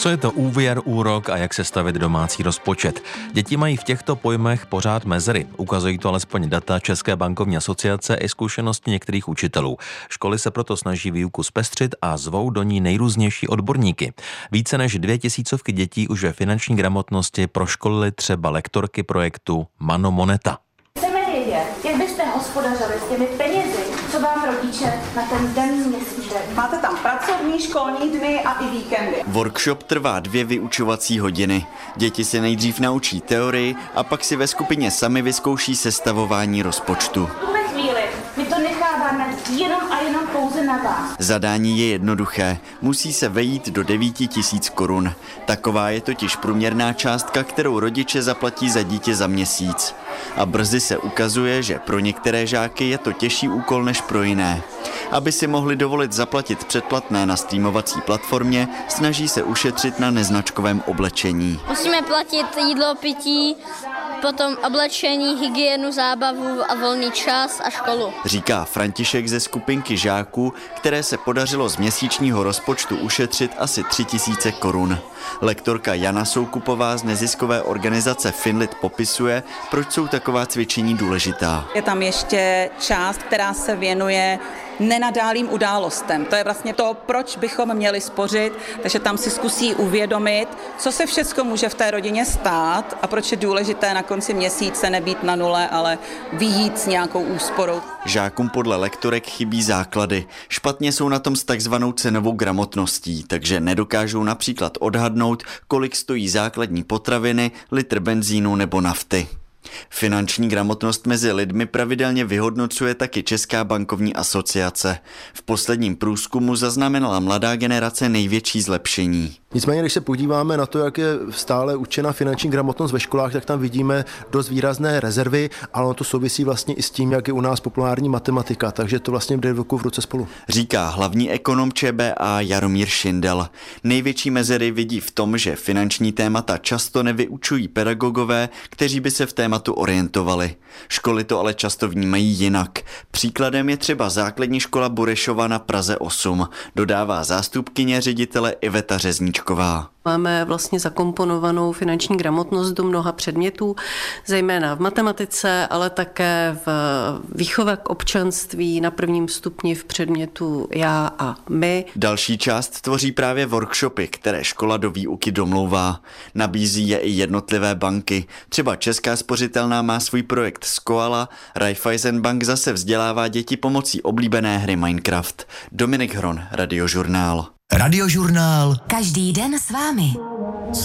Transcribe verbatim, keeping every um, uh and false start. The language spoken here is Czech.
Co je to úvěr, úrok a jak sestavit domácí rozpočet? Děti mají v těchto pojmech pořád mezery. Ukazují to alespoň data České bankovní asociace i zkušenosti některých učitelů. Školy se proto snaží výuku zpestřit a zvou do ní nejrůznější odborníky. Více než dvě tisícovky dětí už ve finanční gramotnosti proškolily třeba lektorky projektu Mano Moneta. Chceme vědět, jak byste hospodařili s těmi penězi, co vám rodiče na ten daný měsíc dají. Máte tam pracovní, školní dny a i víkendy. Workshop trvá dvě vyučovací hodiny. Děti se nejdřív naučí teorii a pak si ve skupině sami vyzkouší sestavování rozpočtu. V tuhle chvíli my to necháváme jenom a jenom pouze na vás. Zadání je jednoduché. Musí se vejít do devět tisíc korun. Taková je totiž průměrná částka, kterou rodiče zaplatí za dítě za měsíc. A brzy se ukazuje, že pro některé žáky je to těžší úkol než pro jiné. Aby si mohli dovolit zaplatit předplatné na streamovací platformě, snaží se ušetřit na neznačkovém oblečení. Musíme platit jídlo, pití, potom oblečení, hygienu, zábavu a volný čas a školu. Říká František ze skupinky žáků, které se podařilo z měsíčního rozpočtu ušetřit asi tři tisíce korun. Lektorka Jana Soukupová z neziskové organizace Finlit popisuje, proč jsou taková cvičení důležitá. Je tam ještě část, která se věnuje nenadálým událostem. To je vlastně to, proč bychom měli spořit, takže tam si zkusí uvědomit, co se všechno může v té rodině stát a proč je důležité na konci měsíce nebýt na nule, ale vyjít s nějakou úsporou. Žákům podle lektorek chybí základy. Špatně jsou na tom s takzvanou cenovou gramotností, takže nedokážou například odhadnout, kolik stojí základní potraviny, litr benzínu nebo nafty. Finanční gramotnost mezi lidmi pravidelně vyhodnocuje taky Česká bankovní asociace. V posledním průzkumu zaznamenala mladá generace největší zlepšení. Nicméně, když se podíváme na to, jak je stále učena finanční gramotnost ve školách, tak tam vidíme dost výrazné rezervy, ale ono to souvisí vlastně i s tím, jak je u nás populární matematika, takže to vlastně jde ruku v ruce spolu. Říká hlavní ekonom ČBA Jaromír Šindel. Největší mezery vidí v tom, že finanční témata často nevyučují pedagogové, kteří by se v tématu orientovali. Školy to ale často vnímají jinak. Příkladem je třeba základní škola Burešova na Praze osm, dodává zástupkyně ředitele Iveta Řezníčková. Máme vlastně zakomponovanou finanční gramotnost do mnoha předmětů, zejména v matematice, ale také v výchově k občanství na prvním stupni v předmětu Já a my. Další část tvoří právě workshopy, které škola do výuky domlouvá. Nabízí je i jednotlivé banky. Třeba Česká spořitelná má svůj projekt Skoala, Raiffeisen Bank zase vzdělává děti pomocí oblíbené hry Minecraft. Dominik Hron, Radiožurnál. Radiožurnál. Každý den s vámi.